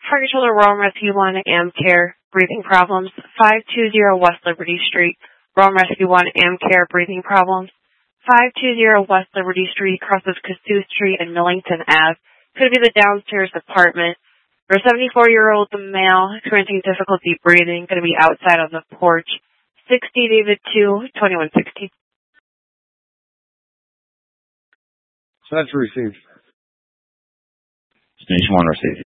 Target Shoulder Rome Rescue 1, AmCare, breathing problems. 520 West Liberty Street, Rome Rescue 1, AmCare, breathing problems. 520 West Liberty Street, crosses Cassuth Street and Millington Ave. Could be the downstairs apartment. For a 74-year-old male experiencing difficulty breathing, going to be outside on the porch. 60 David 2, 2160. So that's received. Station 1 received.